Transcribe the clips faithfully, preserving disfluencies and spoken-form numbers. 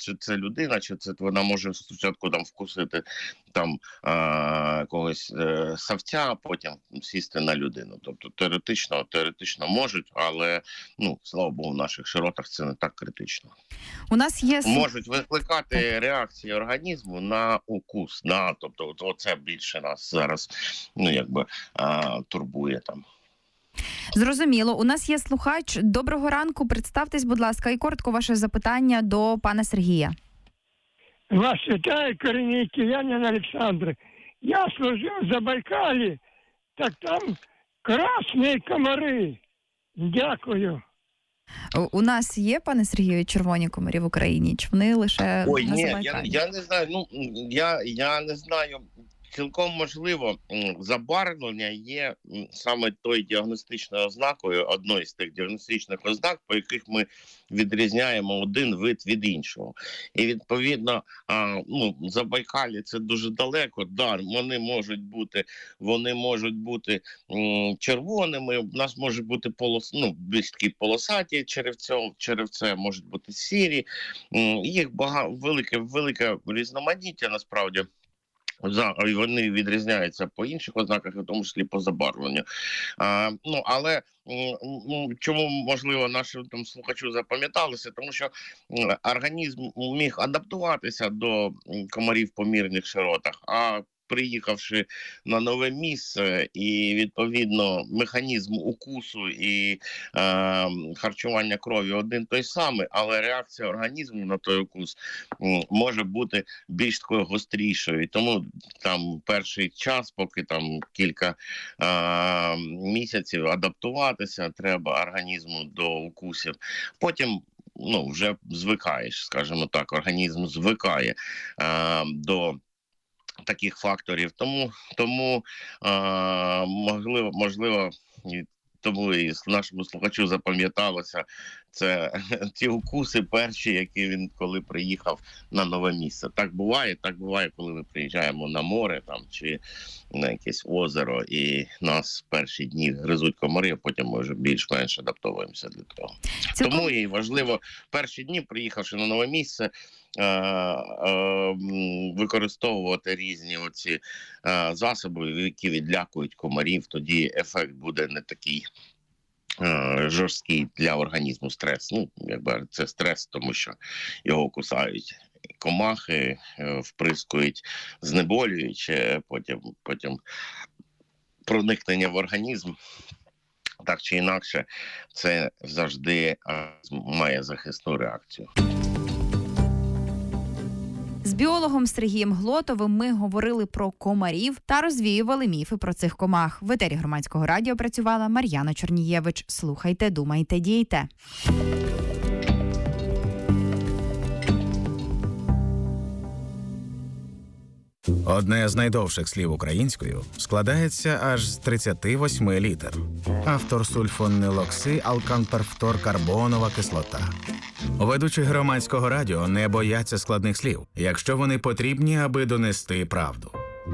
чи це людина, чи це вона може спочатку там вкусити там а, когось е, савця, а потім сісти на людину. Тобто теоретично, теоретично можуть, але, ну, слава Богу, в наших широтах це не так критично. У нас є... Можуть викликати реакції організму на укус, на, тобто оце більше нас зараз, ну, якби, а, турбує там. Зрозуміло. У нас є слухач. Доброго ранку. Представтесь, будь ласка, і коротко ваше запитання до пана Сергія. Вас вітає корінний киянин Олександр. Я служив в Забайкалі, так там красні комари. Дякую. У нас є, пане Сергію, червоні комарі в Україні? Чи вони лише Ой, на ні, Забайкалі? я, я не знаю, ну, я, я не знаю. Цілком можливо, забарвлення є саме тою діагностичною ознакою, одною з тих діагностичних ознак, по яких ми відрізняємо один вид від іншого. І відповідно, ну, Забайкалі це дуже далеко, да, вони можуть бути, вони можуть бути червоними, у нас може бути полос, ну, більш такі полосаті черевця, черевце, можуть бути сірі, їх багато, велике, велике різноманіття насправді. Вони відрізняються по інших ознаках, в тому числі по забарвленню. А, ну, але ну, чому, можливо, нашим там слухачу запам'яталося? Тому що організм міг адаптуватися до комарів по мирних широтах, а приїхавши на нове місце, і, відповідно, механізм укусу і е, харчування крові один той самий, але реакція організму на той укус м, може бути більш такою гострішою. І тому там перший час, поки там кілька е, місяців адаптуватися треба організму до укусів. Потім ну, вже звикаєш, скажімо так, організм звикає е, до таких факторів. Тому, тому а, можливо, можливо, тому і нашому слухачу запам'яталося це ті укуси перші, які він коли приїхав на нове місце. Так буває, так буває, коли ми приїжджаємо на море там чи на якесь озеро, і нас перші дні гризуть комари, а потім ми вже більш-менш адаптовуємося до того. Цілком... Тому і важливо перші дні, приїхавши на нове місце, Е, е, використовувати різні оці е, засоби, які відлякують комарів, тоді ефект буде не такий е, жорсткий для організму стрес. Ну, якби це стрес, тому що його кусають комахи, е, вприскують знеболюючи, потім, потім проникнення в організм. Так чи інакше, це завжди е, має захисну реакцію. З біологом Сергієм Глотовим ми говорили про комарів та розвіювали міфи про цих комах. В етері Громадського радіо працювала Мар'яна Чорнієвич. Слухайте, думайте, дійте. Одне з найдовших слів українською складається аж з тридцяти восьми літер. Автор сульфонилокси алканперфторкарбонова кислота. Ведучі Громадського радіо не бояться складних слів, якщо вони потрібні, аби донести правду.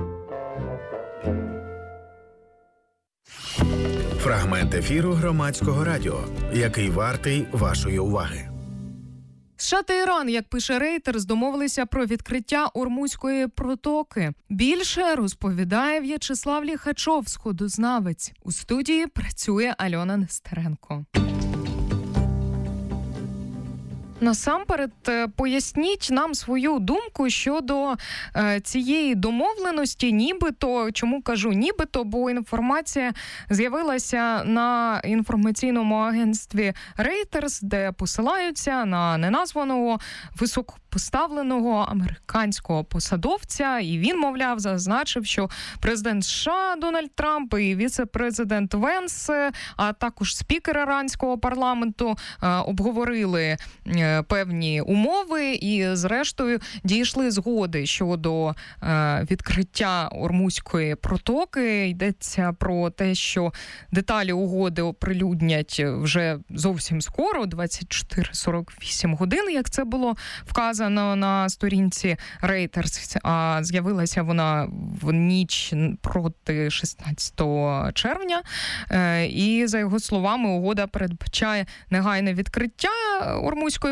Фрагмент ефіру Громадського радіо, який вартий вашої уваги. США та Іран, як пише Reuters, домовилися про відкриття Ормузької протоки. Більше розповідає В'ячеслав Ліхачов, сходознавець. У студії працює Альона Нестеренко. Насамперед, поясніть нам свою думку щодо е, цієї домовленості, нібито, чому кажу нібито, бо інформація з'явилася на інформаційному агентстві Reuters, де посилаються на неназваного високопоставленого американського посадовця, і він, мовляв, зазначив, що президент США Дональд Трамп і віце-президент Венс, а також спікер іранського парламенту е, обговорили е, певні умови і, зрештою, дійшли згоди щодо е, відкриття Ормузької протоки. Йдеться про те, що деталі угоди оприлюднять вже зовсім скоро, двадцять чотири сорок вісім годин, як це було вказано на сторінці Reuters. А з'явилася вона в ніч проти шістнадцятого червня. Е, і, за його словами, угода передбачає негайне відкриття Ормузької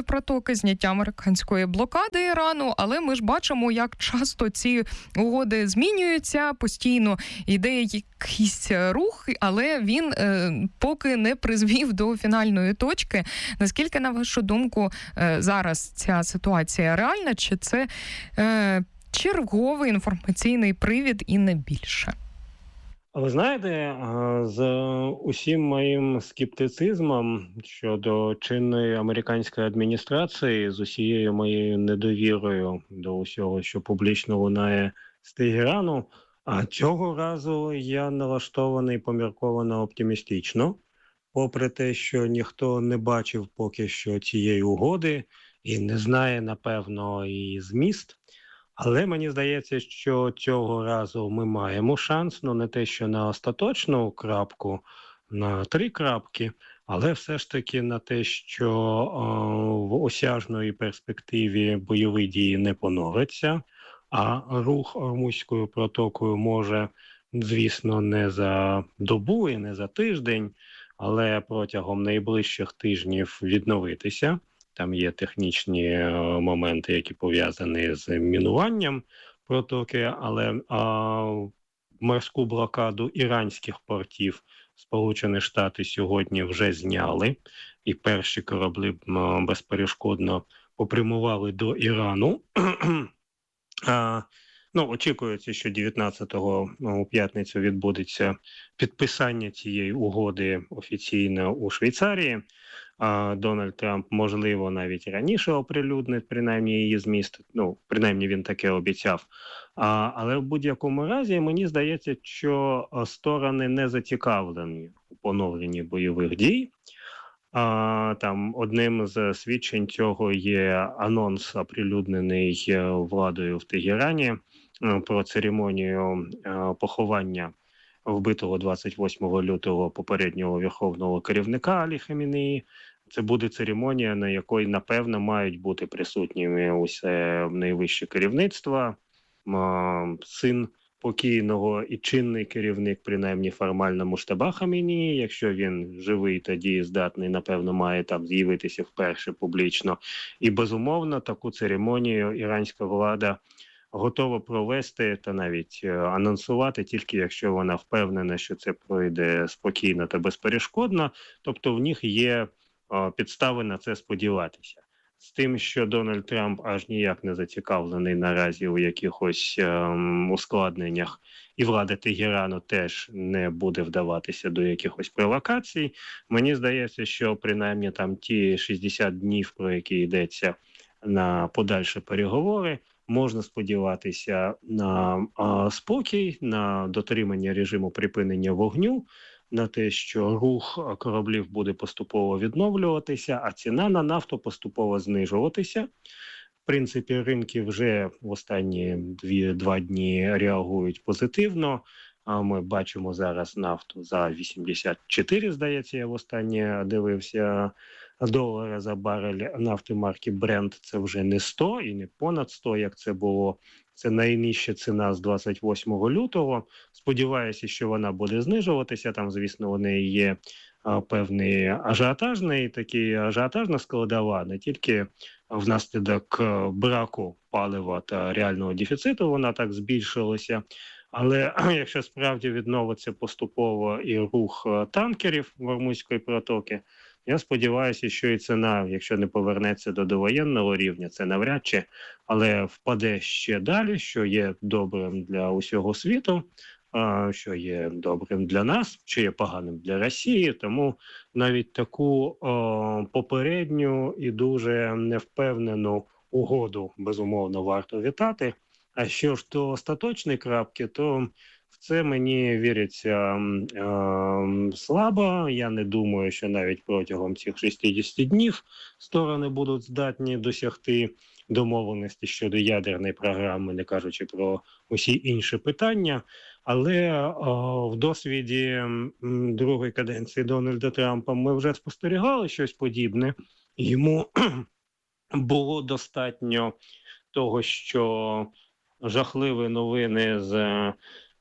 Північної протоки, зняття американської блокади Ірану, але ми ж бачимо, як часто ці угоди змінюються, постійно йде якийсь рух, але він е, поки не призвів до фінальної точки. Наскільки, на вашу думку, е, зараз ця ситуація реальна, чи це е, черговий інформаційний привід і не більше? Ви знаєте, з усім моїм скептицизмом щодо чинної американської адміністрації, з усією моєю недовірою до усього, що публічно лунає з Тегерану, а цього разу я налаштований помірковано оптимістично, попри те, що ніхто не бачив поки що цієї угоди і не знає, напевно, її зміст. Але мені здається, що цього разу ми маємо шанс, ну не те, що на остаточну крапку, на три крапки, але все ж таки на те, що о, в осяжної перспективі бойові дії не поновляться, а рух Ормузькою протокою може, звісно, не за добу і не за тиждень, але протягом найближчих тижнів відновитися. Там є технічні моменти, які пов'язані з мінуванням протоки, але а, морську блокаду іранських портів Сполучені Штати сьогодні вже зняли, і перші кораблі безперешкодно попрямували до Ірану. а, ну, очікується, що дев'ятнадцятого у п'ятницю відбудеться підписання цієї угоди офіційно у Швейцарії. Дональд Трамп, можливо, навіть раніше оприлюднить, принаймні, її зміст, ну, принаймні він таке обіцяв. А, але в будь-якому разі, мені здається, що сторони не зацікавлені у поновленні бойових дій. А, там одним з свідчень цього є анонс, оприлюднений владою в Тегерані про церемонію поховання вбитого двадцять восьмого лютого попереднього верховного керівника Алі Хамінеї. Це буде церемонія, на якій, напевно, мають бути присутніми усе найвище керівництво, син покійного і чинний керівник, принаймні формально, Муштаба Хамінеї. Якщо він живий, тоді здатний, напевно, має там з'явитися вперше публічно. І, безумовно, таку церемонію іранська влада готова провести та навіть анонсувати, тільки якщо вона впевнена, що це пройде спокійно та безперешкодно. Тобто в них є підстави на це сподіватися. З тим, що Дональд Трамп аж ніяк не зацікавлений наразі у якихось ем, ускладненнях, і влада Тегерану теж не буде вдаватися до якихось провокацій, мені здається, що принаймні там ті шістдесят днів, про які йдеться на подальші переговори, можна сподіватися на а, спокій, на дотримання режиму припинення вогню, на те, що рух кораблів буде поступово відновлюватися, а ціна на нафту поступово знижуватися. В принципі, ринки вже в останні дві, два дні реагують позитивно. А ми бачимо зараз нафту за вісімдесят чотири, здається, я востаннє дивився, долара за барель нафти марки Brent. Це вже не сто і не понад сто, як це було. Це найнижча ціна з двадцять восьмого лютого. Сподіваюся, що вона буде знижуватися. Там, звісно, у неї є а, певний ажіотажний, такий ажіотажна складова, не тільки внаслідок браку палива та реального дефіциту вона так збільшилася. Але якщо справді відновиться поступово і рух танкерів в Ормузької протоки, я сподіваюся, що і ціна, якщо не повернеться до довоєнного рівня, це навряд чи, але впаде ще далі, що є добрим для усього світу, що є добрим для нас, що є поганим для Росії. Тому навіть таку о, попередню і дуже невпевнену угоду, безумовно, варто вітати. А що ж до остаточної крапки, то в це мені віриться е, слабо. Я не думаю, що навіть протягом цих шістдесят днів сторони будуть здатні досягти домовленості щодо ядерної програми, не кажучи про усі інші питання. Але е, в досвіді м, другої каденції Дональда Трампа ми вже спостерігали щось подібне. Йому було достатньо того, що жахливі новини з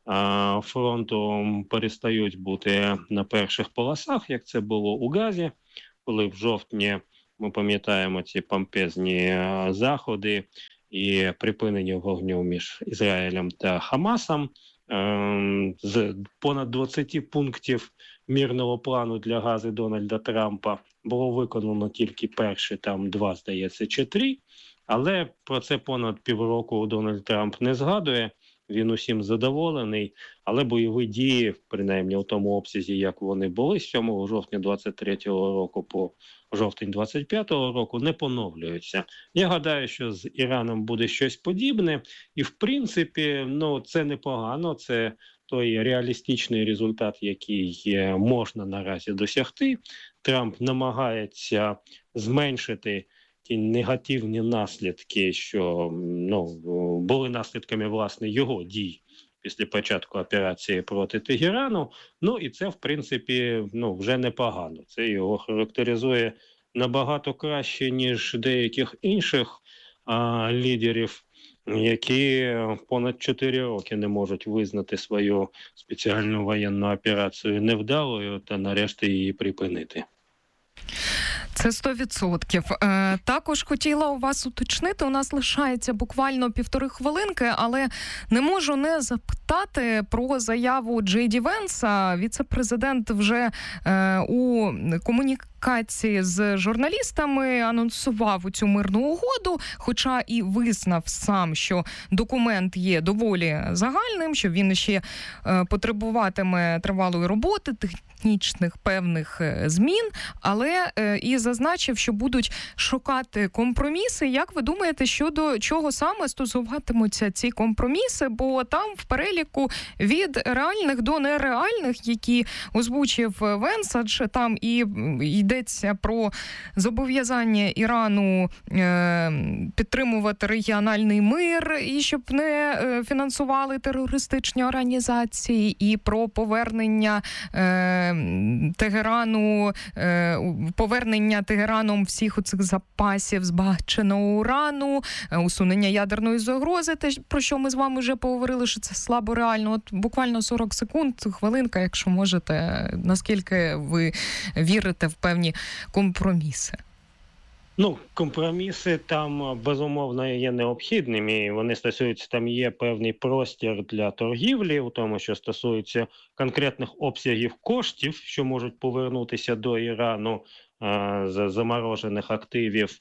фронту перестають бути на перших полосах, як це було у Газі, коли в жовтні Ми пам'ятаємо ці помпезні заходи і припинення вогню між Ізраїлем та Хамасом. З понад двадцяти пунктів мирного плану для Гази Дональда Трампа було виконано тільки перші, там два, здається, чи три. Але про це понад півроку Дональд Трамп не згадує. Він усім задоволений, але бойові дії, принаймні у тому обсязі, як вони були з сьомого жовтня двадцять третього року по жовтень двадцять п'ятого року, не поновлюються. Я гадаю, що з Іраном буде щось подібне, і в принципі, ну, це непогано, це той реалістичний результат, який можна наразі досягти. Трамп намагається зменшити ті негативні наслідки, що ну, були наслідками, власне, його дій після початку операції проти Тегерану. Ну і це, в принципі, ну, вже непогано. Це його характеризує набагато краще, ніж деяких інших а, лідерів, які понад чотири роки не можуть визнати свою спеціальну воєнну операцію невдалою та нарешті її припинити. Це сто відсотків. Е, також хотіла у вас уточнити, у нас лишається буквально півтори хвилинки, але не можу не запитати про заяву Джей Ді Венса. Віце-президент вже е, у комунікації з журналістами анонсував цю мирну угоду, хоча і визнав сам, що документ є доволі загальним, що він ще е, потребуватиме тривалої роботи, технічних певних змін, але е, і зазначив, що будуть шукати компроміси. Як ви думаєте, щодо чого саме стосуватимуться ці компроміси? Бо там в переліку від реальних до нереальних, які озвучив Венс, адже там і йдеться про зобов'язання Ірану е, підтримувати регіональний мир, і щоб не е, фінансували терористичні організації, і про повернення е, Тегерану, е, повернення Тегераном всіх оцих запасів збагаченого урану, усунення ядерної загрози, те, про що ми з вами вже поговорили, що це слабо реально. От буквально сорок секунд, хвилинка, якщо можете, наскільки ви вірите в певні компроміси? Ну, компроміси там, безумовно, є необхідними, і вони стосуються, там є певний простір для торгівлі, у тому, що стосується конкретних обсягів коштів, що можуть повернутися до Ірану а, з заморожених активів,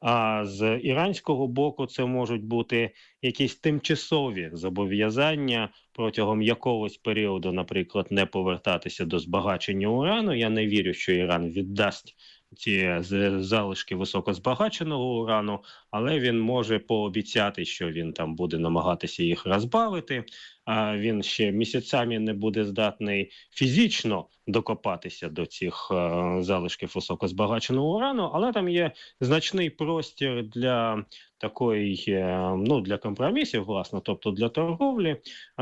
а з іранського боку це можуть бути якісь тимчасові зобов'язання протягом якогось періоду, наприклад, не повертатися до збагачення урану. Я не вірю, що Іран віддасть ці залишки високозбагаченого урану, але він може пообіцяти, що він там буде намагатися їх розбавити, а він ще місяцями не буде здатний фізично докопатися до цих uh, залишків високозбагаченого урану, але там є значний простір для такої, ну, для компромісів, власне, тобто для торговлі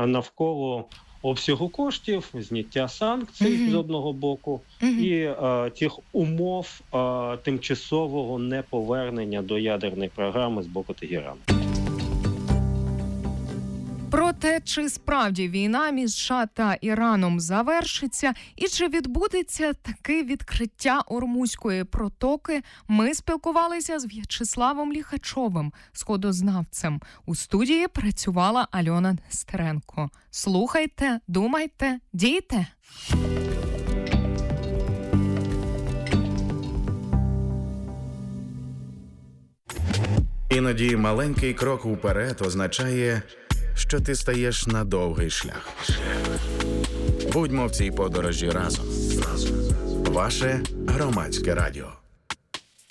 навколо обсягу коштів, зняття санкцій mm-hmm. з одного боку mm-hmm. і е, тих умов е, тимчасового неповернення до ядерної програми з боку Тегерану. Про те, чи справді війна між США та Іраном завершиться і чи відбудеться таке відкриття Ормузької протоки, ми спілкувалися з В'ячеславом Ліхачовим, сходознавцем. У студії працювала Альона Нестеренко. Слухайте, думайте, дійте! Іноді маленький крок уперед означає, що ти стаєш на довгий шлях. Будьмо в цій подорожі разом. Ваше Громадське радіо.